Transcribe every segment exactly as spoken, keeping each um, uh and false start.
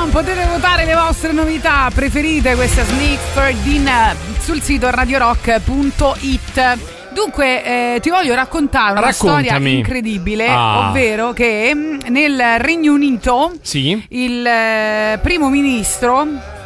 Countdown, potete votare le vostre novità preferite, questa Sneak Ferdin sul sito radio rock punto it. Dunque eh, ti voglio raccontare una Raccontami. storia incredibile, ah. ovvero che mh, nel Regno Unito sì. il eh, primo ministro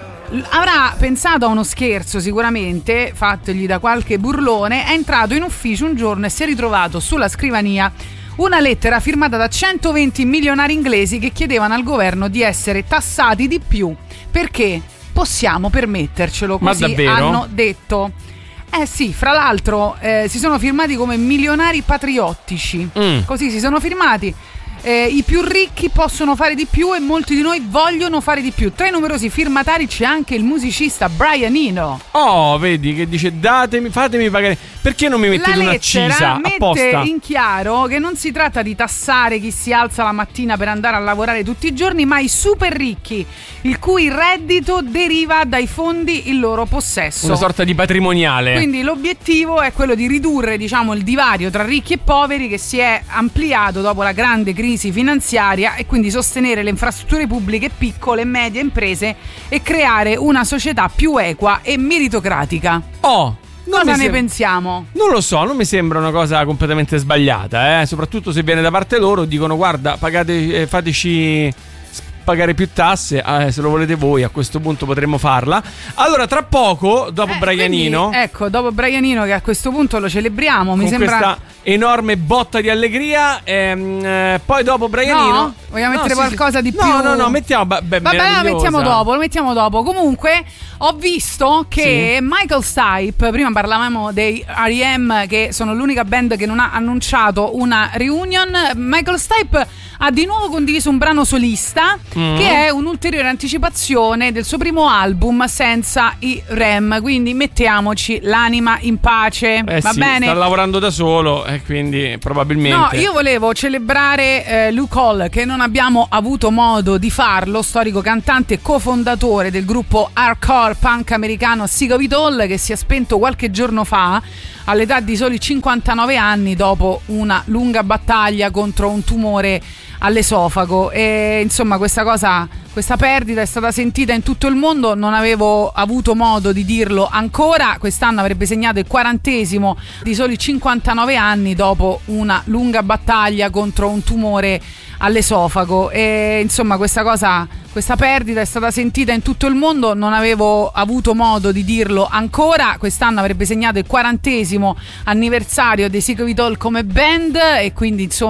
avrà pensato a uno scherzo sicuramente, fattogli da qualche burlone, è entrato in ufficio un giorno e si è ritrovato sulla scrivania una lettera firmata da centoventi milionari inglesi che chiedevano al governo di essere tassati di più perché possiamo permettercelo, così Ma davvero? hanno detto. Eh sì, fra l'altro eh, si sono firmati come milionari patriottici, mm. così si sono firmati. Eh, I più ricchi possono fare di più e molti di noi vogliono fare di più. Tra i numerosi firmatari c'è anche il musicista Brian Eno. Oh, vedi che dice datemi, fatemi pagare. Perché non mi mettete La un'accisa lettera mette apposta? in chiaro che non si tratta di tassare chi si alza la mattina per andare a lavorare tutti i giorni, ma i super ricchi, il cui reddito deriva dai fondi in loro possesso. Una sorta di patrimoniale. Quindi l'obiettivo è quello di ridurre, diciamo, il divario tra ricchi e poveri che si è ampliato dopo la grande crisi finanziaria, e quindi sostenere le infrastrutture pubbliche, piccole e medie imprese e creare una società più equa e meritocratica. Oh, cosa ne sem- pensiamo? Non lo so, non mi sembra una cosa completamente sbagliata, eh? Soprattutto se viene da parte loro, dicono guarda, pagate, eh, fateci pagare più tasse, eh, se lo volete voi, a questo punto potremmo farla. Allora, tra poco, dopo Eh, Brianino, quindi, ecco, dopo Brianino, che a questo punto lo celebriamo, mi con sembra questa enorme botta di allegria, ehm, eh, poi dopo Brianino, no? Vogliamo mettere no, sì, qualcosa sì. di più? No, no, no, mettiamo beh, beh, Vabbè, lo mettiamo dopo, lo mettiamo dopo. Comunque, ho visto che sì. Michael Stipe, prima parlavamo dei R E M, che sono l'unica band che non ha annunciato una reunion. Michael Stipe ha di nuovo condiviso un brano solista, mm. che è un'ulteriore anticipazione del suo primo album senza i R E M. Quindi mettiamoci l'anima in pace. Eh Va sì, bene? sta lavorando da solo e quindi probabilmente. No, io volevo celebrare eh, Luke Hall, che non abbiamo avuto modo di farlo, storico cantante e cofondatore del gruppo hardcore punk americano Sick of It All, che si è spento qualche giorno fa all'età di soli cinquantanove anni dopo una lunga battaglia contro un tumore all'esofago. E insomma, questa cosa, questa perdita è stata sentita in tutto il mondo. Non avevo avuto modo di dirlo ancora. Quest'anno avrebbe segnato il quarantesimo di soli cinquantanove anni dopo una lunga battaglia contro un tumore all'esofago. E insomma, questa cosa, questa perdita è stata sentita in tutto il mondo. Non avevo avuto modo di dirlo ancora. Quest'anno avrebbe segnato il quarantesimo anniversario dei Sick of It All come band, e quindi insomma